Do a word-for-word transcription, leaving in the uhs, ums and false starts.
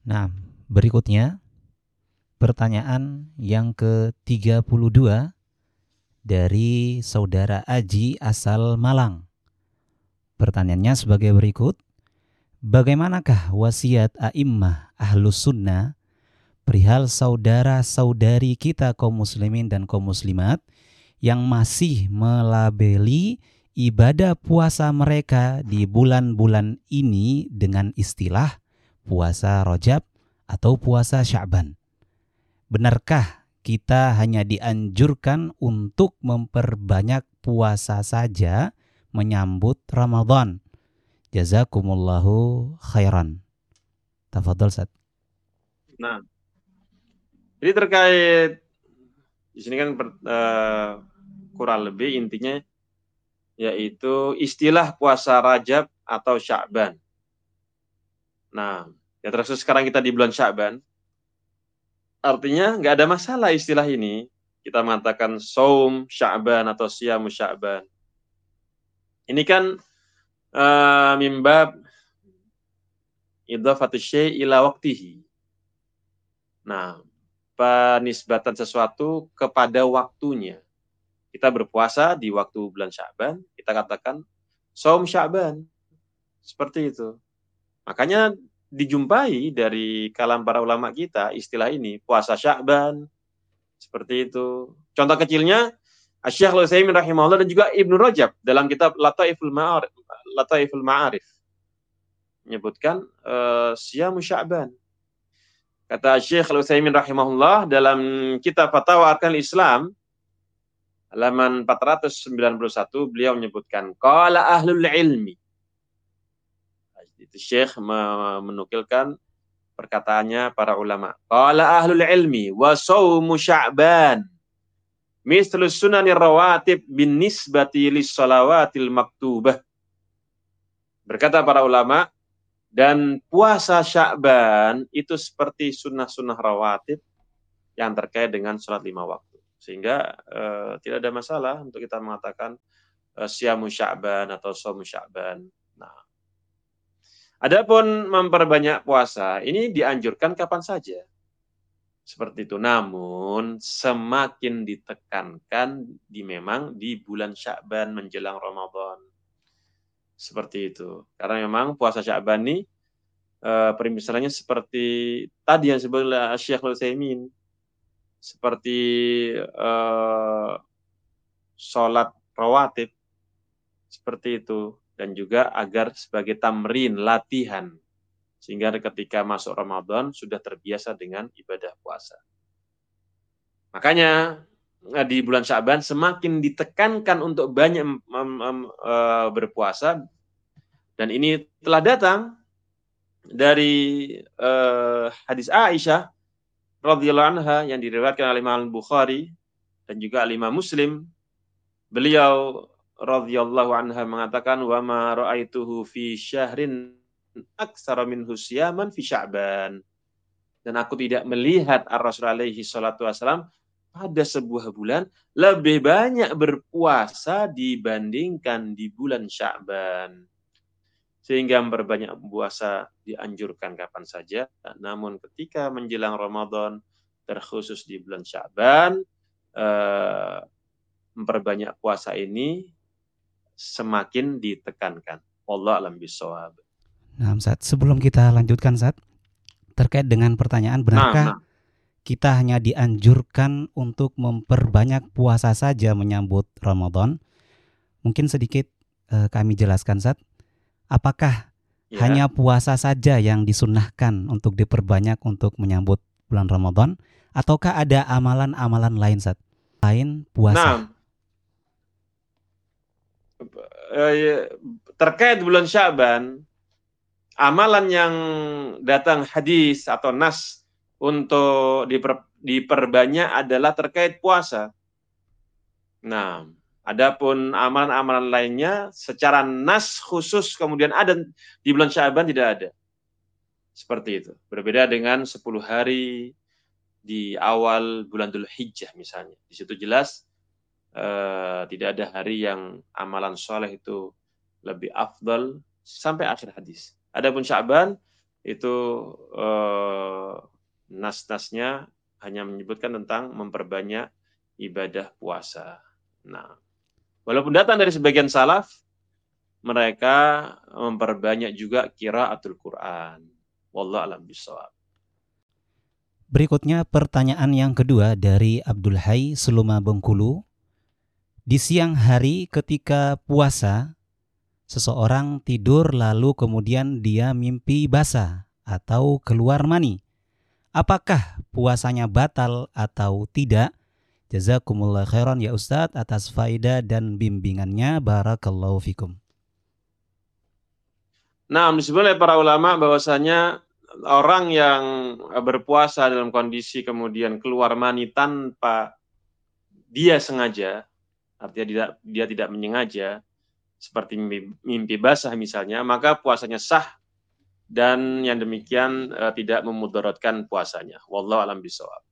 Nah, berikutnya pertanyaan yang ke tiga puluh dua dari saudara Aji asal Malang. Pertanyaannya sebagai berikut. Bagaimanakah wasiat a'immah ahlus sunnah perihal saudara-saudari kita kaum muslimin dan kaum muslimat yang masih melabeli ibadah puasa mereka di bulan-bulan ini dengan istilah puasa Rajab atau puasa Sya'ban? Benarkah kita hanya dianjurkan untuk memperbanyak puasa saja menyambut Ramadan? Jazakumullahu khairan. Tafadhol Ustaz. Nah, jadi terkait di sini kan uh, kurang lebih intinya yaitu istilah puasa Rajab atau Sya'ban. Nah, ya terus sekarang kita di bulan Sya'ban, artinya nggak ada masalah istilah ini. Kita mengatakan saum Sya'ban atau siyamu Sya'ban. Ini kan uh, mimbab idhafatu syai' ila waqtihi. Nah, penisbatan sesuatu kepada waktunya. Kita berpuasa di waktu bulan Sya'ban, kita katakan saum Sya'ban. Seperti itu. Makanya dijumpai dari kalam para ulama kita istilah ini, puasa Sya'ban. Seperti itu. Contoh kecilnya Asy-Syaikh Al-Utsaimin rahimahullah dan juga Ibnu Rajab dalam kitab Lataiful Ma'arif, Lataiful Ma'arif menyebutkan uh, siyamu Sya'ban. Kata Syekh Al-Utsaimin rahimahullah dalam kitab Fatawa Arkanul Islam halaman empat ratus sembilan puluh satu beliau menyebutkan qala ahlul ilmi. Itu Syekh menukilkan perkataannya para ulama. Qala ahlul ilmi wa shaumu Sya'ban mislu sunanir rawatib bin nisbati lis shalawatil maktubah. Berkata para ulama, dan puasa Sya'ban itu seperti sunnah-sunnah rawatib yang terkait dengan sholat lima waktu. Sehingga uh, tidak ada masalah untuk kita mengatakan uh, siyamu Sya'ban atau shaumu Sya'ban. Nah, adapun memperbanyak puasa, ini dianjurkan kapan saja. Seperti itu. Namun semakin ditekankan di memang di bulan Sya'ban menjelang Ramadan. Seperti itu. Karena memang puasa Sya'ban ini uh, permisalannya seperti tadi yang disebut oleh Syekh Al-Utsaimin. Seperti uh, sholat rawatib. Seperti itu. Dan juga agar sebagai tamrin, latihan. Sehingga ketika masuk Ramadan sudah terbiasa dengan ibadah puasa. Makanya di bulan Sya'ban semakin ditekankan untuk banyak uh, berpuasa. Dan ini telah datang dari uh, hadis Aisyah radhiyallahu anha yang diriwayatkan oleh Imam Bukhari dan juga Imam Muslim. Beliau radhiyallahu anha mengatakan wa ma ra'aituhu fi syahrin aktsara minhu siyaman fi Sya'ban. Dan aku tidak melihat Ar-Rasul alaihi salatu wasalam pada sebuah bulan lebih banyak berpuasa dibandingkan di bulan Sya'ban. Sehingga memperbanyak puasa dianjurkan kapan saja. Namun ketika menjelang Ramadan, terkhusus di bulan Sya'ban, eh, memperbanyak puasa ini semakin ditekankan. Wallahu a'lam bishawab. Nah, Ustaz, sebelum kita lanjutkan, Ustaz, terkait dengan pertanyaan, benarkah nah, nah. kita hanya dianjurkan untuk memperbanyak puasa saja menyambut Ramadan? Mungkin sedikit eh, kami jelaskan, Ustaz. Apakah ya. hanya puasa saja yang disunnahkan untuk diperbanyak untuk menyambut bulan Ramadan? Ataukah ada amalan-amalan lain, Ustaz? Lain puasa? Nah, terkait bulan Sya'ban, amalan yang datang hadis atau nas untuk diper, diperbanyak adalah terkait puasa. Nah, adapun amalan-amalan lainnya secara nas khusus kemudian ada di bulan Sya'ban tidak ada. Seperti itu. Berbeda dengan sepuluh hari di awal bulan Dzulhijjah misalnya. Di situ jelas uh, tidak ada hari yang amalan soleh itu lebih afdal sampai akhir hadis. Adapun Sya'ban itu eh, nas-nasnya hanya menyebutkan tentang memperbanyak ibadah puasa. Nah, walaupun datang dari sebagian salaf, mereka memperbanyak juga qiraatul Quran. Wallahu a'lam bishawab. Berikutnya pertanyaan yang kedua dari Abdul Hai Seluma Bengkulu. Di siang hari ketika puasa, seseorang tidur lalu kemudian dia mimpi basah atau keluar mani. Apakah puasanya batal atau tidak? Jazakumullah khairan ya Ustadz atas faedah dan bimbingannya. Barakallahu fikum. Nah, disebut oleh para ulama bahwasanya orang yang berpuasa dalam kondisi kemudian keluar mani tanpa dia sengaja, artinya tidak, dia tidak menyengaja, seperti mimpi, mimpi basah misalnya, maka puasanya sah dan yang demikian uh, tidak memudaratkan puasanya. Wallahu a'lam bishawab.